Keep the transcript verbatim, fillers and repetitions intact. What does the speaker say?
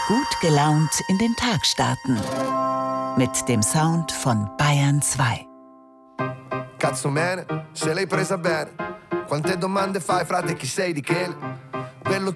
Gut gelaunt in den Tag starten. Mit dem Sound von Bayern zwei. Cazzo mene, se l'hai presa bene. Quante domande fai, frate, chi sei di che?